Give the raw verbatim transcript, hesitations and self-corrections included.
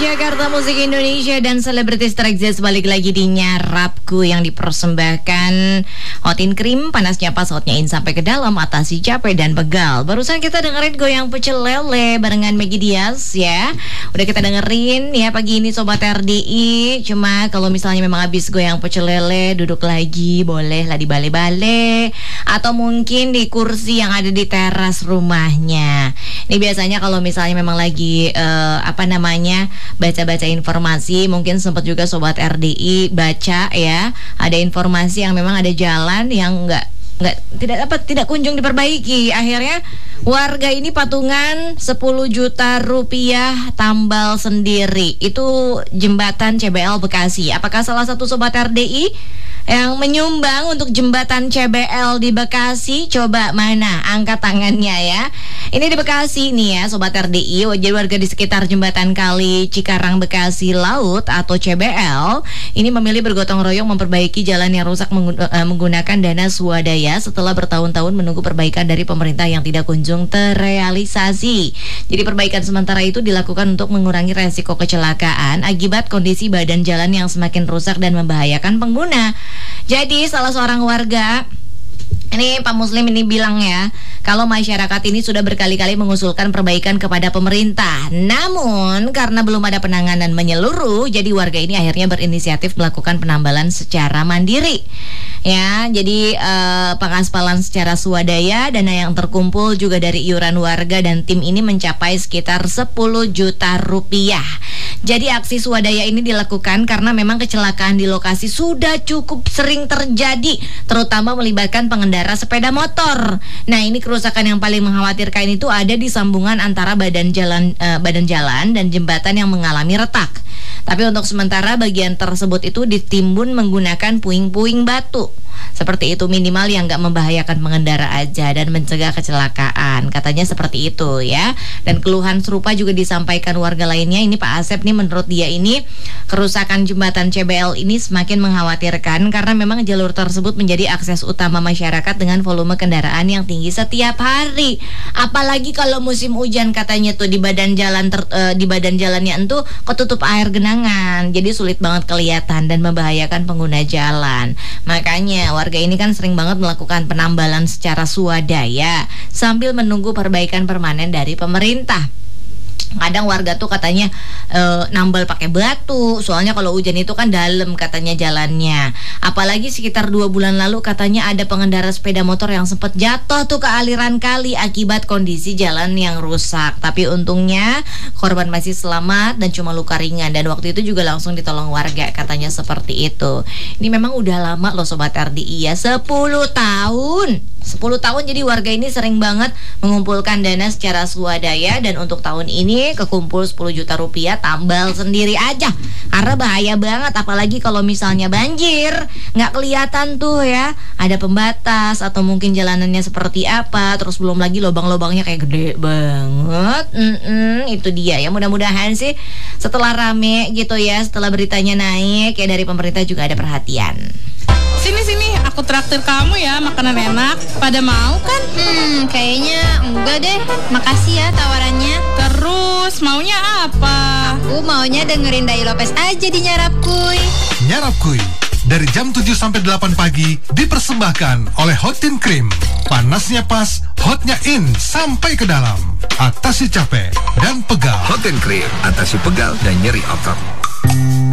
Jakarta Musik Indonesia dan selebritis tereksis balik lagi di Nyarapku yang dipersembahkan Hotin Krim, panasnya pas hotnya in sampai ke dalam, atasi capek dan pegal. Barusan kita dengerin goyang pecel lele barengan Maggie Diaz ya. Udah kita dengerin ya pagi ini Sobat R D I. Cuma kalau misalnya memang habis goyang pecel lele, duduk lagi boleh lah di bale-bale atau mungkin di kursi yang ada di teras rumahnya. Ini biasanya kalau misalnya memang lagi uh, apa namanya baca-baca informasi, mungkin sempat juga Sobat R D I baca ya, ada informasi yang memang ada jalan yang enggak enggak tidak dapat tidak kunjung diperbaiki. Akhirnya warga ini patungan sepuluh juta rupiah tambal sendiri. Itu jembatan C B L Bekasi. Apakah salah satu Sobat R D I yang menyumbang untuk jembatan C B L di Bekasi? Coba mana? Angkat tangannya ya. Ini di Bekasi nih ya Sobat R D I. Jadi warga di sekitar jembatan Kali Cikarang Bekasi Laut atau C B L ini memilih bergotong royong memperbaiki jalan yang rusak menggunakan dana swadaya setelah bertahun-tahun menunggu perbaikan dari pemerintah yang tidak kunjung terrealisasi. Jadi perbaikan sementara itu dilakukan untuk mengurangi resiko kecelakaan akibat kondisi badan jalan yang semakin rusak dan membahayakan pengguna. Jadi salah seorang warga, ini Pak Muslim ini bilang ya, kalau masyarakat ini sudah berkali-kali mengusulkan perbaikan kepada pemerintah. Namun karena belum ada penanganan menyeluruh, jadi warga ini akhirnya berinisiatif melakukan penambalan secara mandiri. Ya, jadi eh, pengaspalan secara swadaya, dana yang terkumpul juga dari iuran warga dan tim ini mencapai sekitar sepuluh juta rupiah. Jadi aksi swadaya ini dilakukan karena memang kecelakaan di lokasi sudah cukup sering terjadi, terutama melibatkan pengendara sepeda motor. Nah, ini kerusakan yang paling mengkhawatirkan itu ada di sambungan antara badan jalan eh, badan jalan dan jembatan yang mengalami retak. Tapi untuk sementara bagian tersebut itu ditimbun menggunakan puing-puing batu. Seperti itu, minimal yang gak membahayakan pengendara aja dan mencegah kecelakaan. Katanya seperti itu ya. Dan keluhan serupa juga disampaikan warga lainnya. Ini Pak Asep nih, menurut dia ini kerusakan jembatan C B L ini semakin mengkhawatirkan karena memang jalur tersebut menjadi akses utama masyarakat dengan volume kendaraan yang tinggi setiap hari. Apalagi kalau musim hujan katanya tuh di badan jalan ter, uh, di badan jalannya itu ketutup air genangan. Jadi sulit banget kelihatan dan membahayakan pengguna jalan. Makanya warga ini kan sering banget melakukan penambalan secara swadaya sambil menunggu perbaikan permanen dari pemerintah. Kadang warga tuh katanya e, nambal pakai batu, soalnya kalau hujan itu kan dalam katanya jalannya. Apalagi sekitar dua bulan lalu katanya ada pengendara sepeda motor yang sempat jatuh tuh ke aliran kali akibat kondisi jalan yang rusak. Tapi untungnya korban masih selamat dan cuma luka ringan, dan waktu itu juga langsung ditolong warga, katanya seperti itu. Ini memang udah lama loh Sobat R D I ya, sepuluh tahun. sepuluh tahun jadi warga ini sering banget mengumpulkan dana secara swadaya, dan untuk tahun ini kekumpul sepuluh juta rupiah tambal sendiri aja. Karena bahaya banget, apalagi kalau misalnya banjir, nggak kelihatan tuh ya, ada pembatas atau mungkin jalanannya seperti apa, terus belum lagi lubang-lubangnya kayak gede banget. Mm-mm, itu dia ya, mudah-mudahan sih setelah rame gitu ya, setelah beritanya naik ya dari pemerintah juga ada perhatian. Sini-sini, aku traktir kamu ya, makanan enak. Pada mau kan? Hmm, kayaknya enggak deh. Makasih ya tawarannya. Terus, maunya apa? Aku maunya dengerin Dai Lopez aja di Nyarapkuy. Nyarapkuy, dari jam tujuh sampai delapan pagi, dipersembahkan oleh Hotin Krim. Panasnya pas, hotnya in sampai ke dalam. Atasi capek dan pegal. Hotin Krim, atasi pegal dan nyeri otot.